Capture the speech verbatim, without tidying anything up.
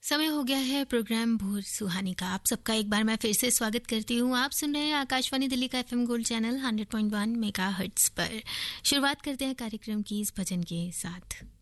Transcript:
समय हो गया है प्रोग्राम भोर सुहानी का। आप सबका एक बार मैं फिर से स्वागत करती हूँ। आप सुन रहे हैं आकाशवाणी दिल्ली का एफएम गोल्ड चैनल सौ पॉइंट वन मेगाहर्ट्ज पर। शुरुआत करते हैं कार्यक्रम की इस भजन के साथ।